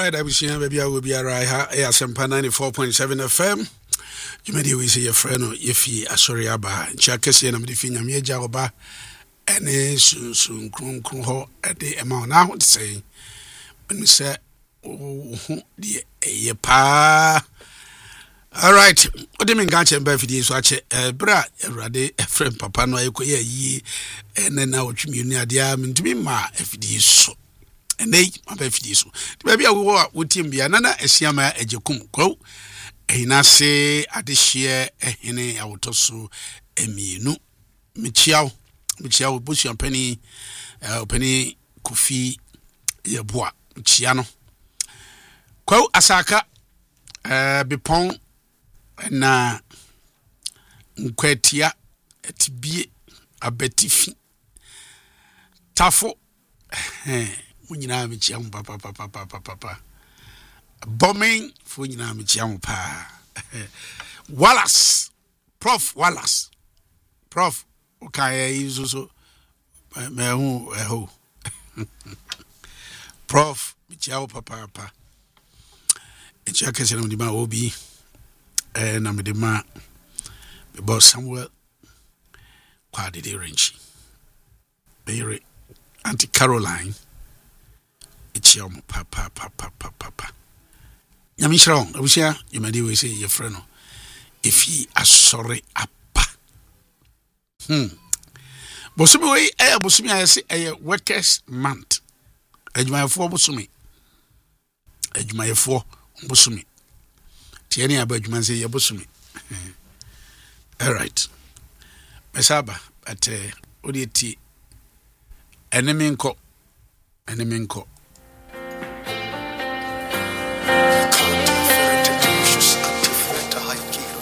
right, I wish you will be a Asempa 94.7 FM. You may always say your friend or if he a sorry about Chakasi and I'm defending me Jagoba and soon Krum at the amount now to say when we say, oh, dear, pa. All right, what do you mean? Gotcha, Buffy, so I bra, a friend, Papa, no, I could ye, and then now you near the arm to be ma if it is so. And they, my Buffy, so maybe I will walk with him be another as Yama a Jacum crow. And I say at this year, a hene, I would also a me no Michiao, Bush and Penny, Penny, Kofi, ye bois, Chiano. Quo Asaka, Bepon. Na nkwatia etibie abetifi tafo munyina mechia mu papa bombing fu nyina mechia mu pa Wallace Prof Wallace Prof okay izuzo me hu Prof mechia papa echa kese no di ma obi na me de ma me boss Samuel kwa de range Mary Auntie Caroline echiom papa nyami shron abusia you may we say your friend if he is sorry apa bosumi we bosumi I say workers month adwumayefo bosumi Tiani abadwuma say yebosumi all right mesaba at odieti enemy nko